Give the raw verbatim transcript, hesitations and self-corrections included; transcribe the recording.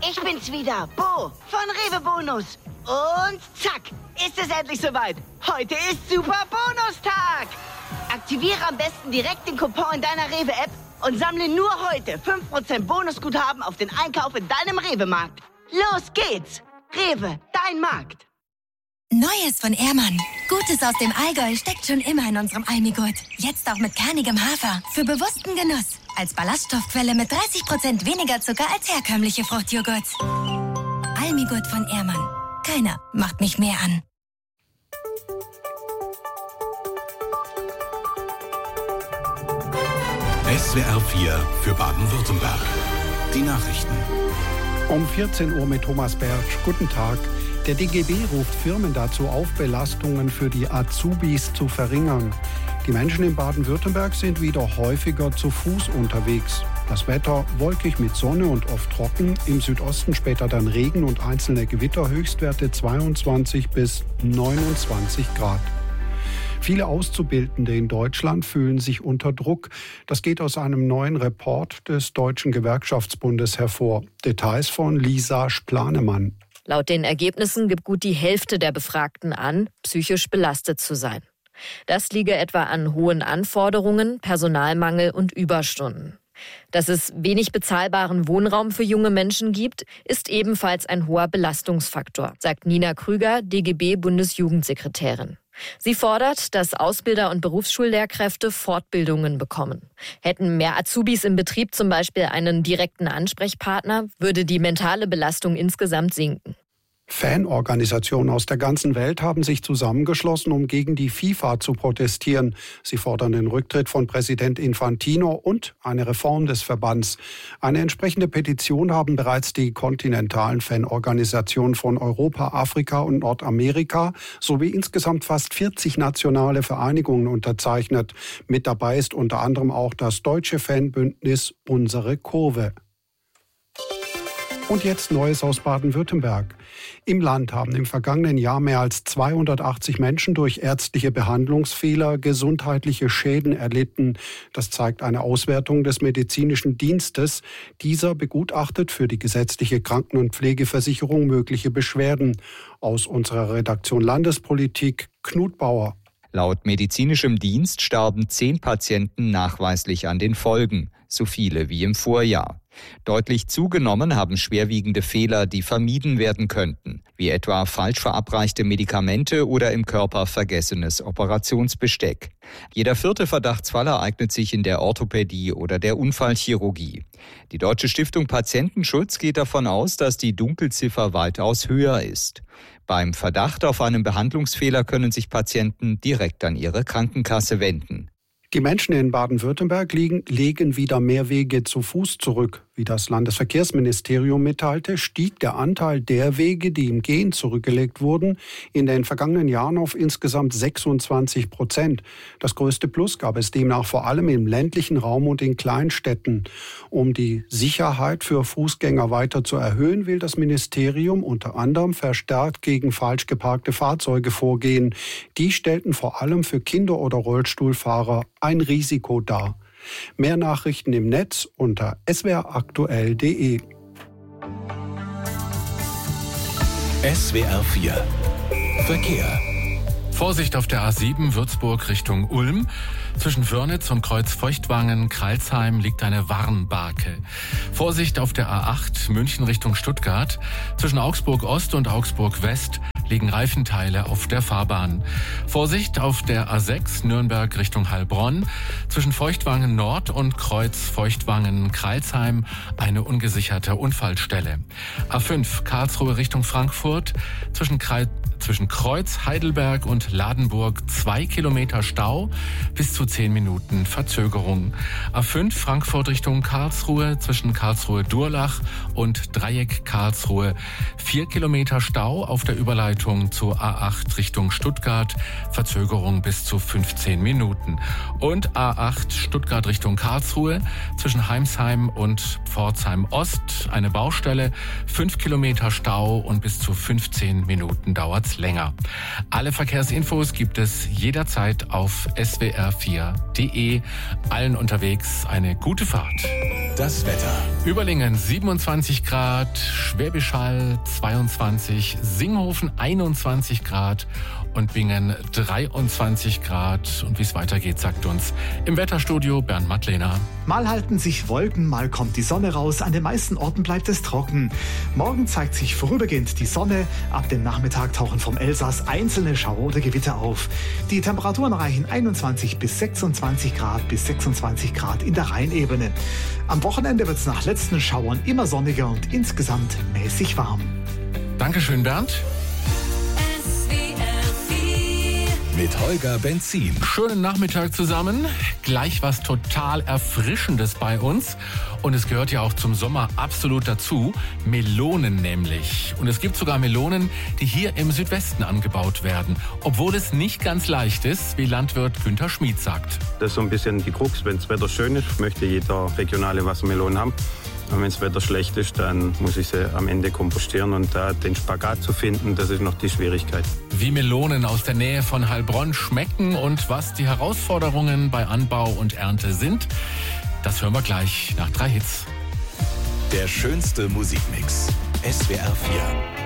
Ich bin's wieder, Bo von Rewe Bonus. Und zack, ist es endlich soweit. Heute ist Super Bonustag. Aktiviere am besten direkt den Coupon in deiner Rewe-App und sammle nur heute fünf Prozent Bonusguthaben auf den Einkauf in deinem Rewe-Markt. Los geht's. Rewe, dein Markt. Neues von Ehrmann. Gutes aus dem Allgäu steckt schon immer in unserem Almigurt. Jetzt auch mit kernigem Hafer. Für bewussten Genuss. Als Ballaststoffquelle mit dreißig Prozent weniger Zucker als herkömmliche Fruchtjoghurts. Almigurt von Ehrmann. Keiner macht mich mehr an. S W R vier für Baden-Württemberg. Die Nachrichten. Um vierzehn Uhr mit Thomas Bertsch. Guten Tag. Der D G B ruft Firmen dazu auf, Belastungen für die Azubis zu verringern. Die Menschen in Baden-Württemberg sind wieder häufiger zu Fuß unterwegs. Das Wetter wolkig mit Sonne und oft trocken. Im Südosten später dann Regen und einzelne Gewitter. Höchstwerte zweiundzwanzig bis neunundzwanzig Grad. Viele Auszubildende in Deutschland fühlen sich unter Druck. Das geht aus einem neuen Report des Deutschen Gewerkschaftsbundes hervor. Details von Lisa Splanemann. Laut den Ergebnissen gibt gut die Hälfte der Befragten an, psychisch belastet zu sein. Das liege etwa an hohen Anforderungen, Personalmangel und Überstunden. Dass es wenig bezahlbaren Wohnraum für junge Menschen gibt, ist ebenfalls ein hoher Belastungsfaktor, sagt Nina Krüger, D G B-Bundesjugendsekretärin. Sie fordert, dass Ausbilder und Berufsschullehrkräfte Fortbildungen bekommen. Hätten mehr Azubis im Betrieb zum Beispiel einen direkten Ansprechpartner, würde die mentale Belastung insgesamt sinken. Fanorganisationen aus der ganzen Welt haben sich zusammengeschlossen, um gegen die FIFA zu protestieren. Sie fordern den Rücktritt von Präsident Infantino und eine Reform des Verbands. Eine entsprechende Petition haben bereits die kontinentalen Fanorganisationen von Europa, Afrika und Nordamerika sowie insgesamt fast vierzig nationale Vereinigungen unterzeichnet. Mit dabei ist unter anderem auch das deutsche Fanbündnis Unsere Kurve. Und jetzt Neues aus Baden-Württemberg. Im Land haben im vergangenen Jahr mehr als zweihundertachtzig Menschen durch ärztliche Behandlungsfehler gesundheitliche Schäden erlitten. Das zeigt eine Auswertung des medizinischen Dienstes. Dieser begutachtet für die gesetzliche Kranken- und Pflegeversicherung mögliche Beschwerden. Aus unserer Redaktion Landespolitik, Knut Bauer. Laut medizinischem Dienst starben zehn Patienten nachweislich an den Folgen, so viele wie im Vorjahr. Deutlich zugenommen haben schwerwiegende Fehler, die vermieden werden könnten, wie etwa falsch verabreichte Medikamente oder im Körper vergessenes Operationsbesteck. Jeder vierte Verdachtsfall ereignet sich in der Orthopädie oder der Unfallchirurgie. Die Deutsche Stiftung Patientenschutz geht davon aus, dass die Dunkelziffer weitaus höher ist. Beim Verdacht auf einen Behandlungsfehler können sich Patienten direkt an ihre Krankenkasse wenden. Die Menschen in Baden-Württemberg liegen, legen wieder mehr Wege zu Fuß zurück. Wie das Landesverkehrsministerium mitteilte, stieg der Anteil der Wege, die im Gehen zurückgelegt wurden, in den vergangenen Jahren auf insgesamt sechsundzwanzig Prozent. Das größte Plus gab es demnach vor allem im ländlichen Raum und in Kleinstädten. Um die Sicherheit für Fußgänger weiter zu erhöhen, will das Ministerium unter anderem verstärkt gegen falsch geparkte Fahrzeuge vorgehen. Die stellten vor allem für Kinder oder Rollstuhlfahrer ein Risiko dar. Mehr Nachrichten im Netz unter s w r aktuell punkt d e. S W R vier Verkehr. Vorsicht auf der A sieben Würzburg Richtung Ulm. Zwischen Wörnitz und Kreuz Feuchtwangen-Kreilsheim liegt eine Warnbarke. Vorsicht auf der A acht München Richtung Stuttgart. Zwischen Augsburg Ost und Augsburg West liegen Reifenteile auf der Fahrbahn. Vorsicht auf der A sechs Nürnberg Richtung Heilbronn. Zwischen Feuchtwangen Nord und Kreuz Feuchtwangen-Kreilsheim eine ungesicherte Unfallstelle. A fünf Karlsruhe Richtung Frankfurt. Zwischen, Kreuz, zwischen Kreuz Heidelberg und Ladenburg zwei Kilometer Stau, bis zu zehn Minuten Verzögerung. A fünf Frankfurt Richtung Karlsruhe. Zwischen Karlsruhe-Durlach und Dreieck Karlsruhe vier Kilometer Stau auf der Überleitung zur A acht Richtung Stuttgart, Verzögerung bis zu fünfzehn Minuten. Und A acht Stuttgart Richtung Karlsruhe, zwischen Heimsheim und Pforzheim Ost eine Baustelle, fünf Kilometer Stau und bis zu fünfzehn Minuten dauert's etwas länger. Alle Verkehrsinfos gibt es jederzeit auf s w r vier punkt d e. Allen unterwegs eine gute Fahrt. Das Wetter. Überlingen siebenundzwanzig Grad, Schwäbisch Hall zweiundzwanzig, Singhofen einundzwanzig Grad und Bingen dreiundzwanzig Grad. Und wie es weitergeht, sagt uns im Wetterstudio Bernd Madlener. Mal halten sich Wolken, mal kommt die Sonne raus. An den meisten Orten bleibt es trocken. Morgen zeigt sich vorübergehend die Sonne. Ab dem Nachmittag tauchen vom Elsass einzelne Schauer oder Gewitter auf. Die Temperaturen reichen einundzwanzig bis sechsundzwanzig Grad bis sechsundzwanzig Grad in der Rheinebene. Am Wochenende wird es nach letzten Schauern immer sonniger und insgesamt mäßig warm. Dankeschön, Bernd. Mit Holger Benzin. Schönen Nachmittag zusammen. Gleich was total Erfrischendes bei uns. Und es gehört ja auch zum Sommer absolut dazu. Melonen nämlich. Und es gibt sogar Melonen, die hier im Südwesten angebaut werden. Obwohl es nicht ganz leicht ist, wie Landwirt Günther Schmid sagt. Das ist so ein bisschen die Krux. Wenn das Wetter schön ist, möchte jeder regionale Wassermelonen haben. Und wenn das Wetter schlecht ist, dann muss ich sie am Ende kompostieren. Und da den Spagat zu finden, das ist noch die Schwierigkeit. Wie Melonen aus der Nähe von Heilbronn schmecken und was die Herausforderungen bei Anbau und Ernte sind, das hören wir gleich nach drei Hits. Der schönste Musikmix. S W R vier.